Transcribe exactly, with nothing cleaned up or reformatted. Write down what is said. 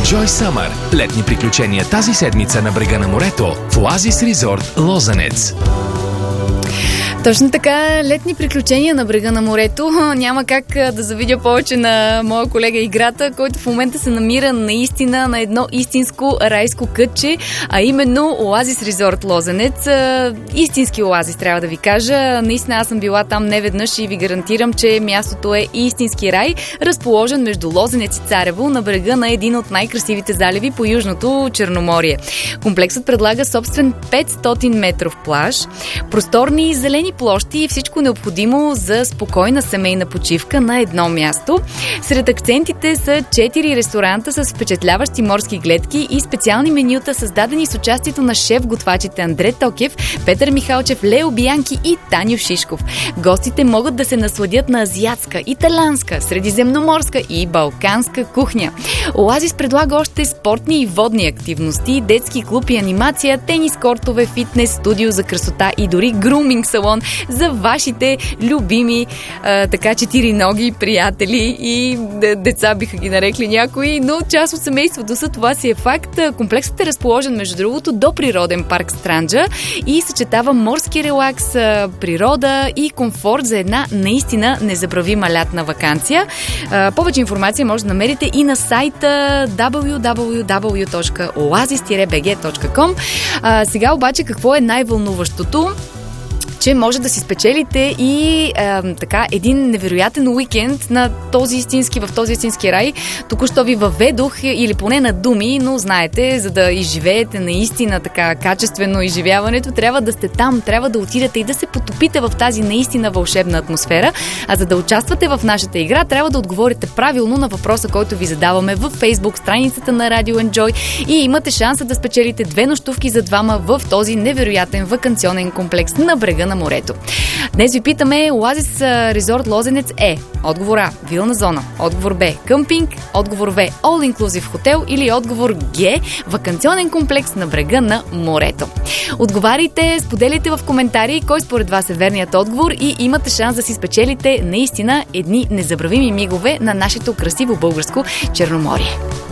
Enjoy Summer. Летни приключения тази седмица на брега на морето в Оазис Резорт Лозенец. Точно така, летни приключения на брега на морето. Няма как да завидя повече на моя колега Играта, който в момента се намира наистина на едно истинско райско кътче, а именно Оазис Резорт Лозенец. Истински оазис, трябва да ви кажа. Наистина аз съм била там неведнъж и ви гарантирам, че мястото е истински рай, разположен между Лозенец и Царево на брега на един от най-красивите заливи по Южното Черноморие. Комплексът предлага собствен петстотин метров плаж, просторни зелени площи и всичко необходимо за спокойна семейна почивка на едно място. Сред акцентите са четири ресторанта с впечатляващи морски гледки и специални менюта, създадени с участието на шеф-готвачите Андре Токев, Петър Михалчев, Лео Бианки и Таню Шишков. Гостите могат да се насладят на азиатска, италианска, средиземноморска и балканска кухня. Оазис предлага още спортни и водни активности, детски клуб и анимация, тенис кортове, фитнес, студио за красота и дори груминг салон за вашите любими а, така четириноги приятели и деца биха ги нарекли някои, но част от семейството са, това си е факт. Комплексът е разположен, между другото, до природен парк Странджа и съчетава морски релакс, природа и комфорт за една наистина незабравима лятна ваканция. А, повече информация може да намерите и на сайта дабъл ю дабъл ю дабъл ю точка оазис би джи точка ком. А, сега обаче какво е най-вълнуващото? Че може да си спечелите и е, така един невероятен уикенд на този истински, в този истински рай. Току-що ви въведох, или поне на думи, но знаете, за да изживеете наистина така качествено изживяването, трябва да сте там, трябва да отидете и да се потопите в тази наистина вълшебна атмосфера. А за да участвате в нашата игра, трябва да отговорите правилно на въпроса, който ви задаваме във Facebook страницата на Radio Enjoy и имате шанса да спечелите две нощувки за двама в този невероятен ваканционен комплекс на брега на морето. Днес ви питаме: Оазис Резорт Лозенец е отговор А – вилна зона, отговор Б – къмпинг, отговор В – all inclusive хотел или отговор Г – ваканционен комплекс на брега на морето. Отговаряйте, споделяйте в коментари кой според вас е верният отговор и имате шанс да си спечелите наистина едни незабравими мигове на нашето красиво българско Черноморие.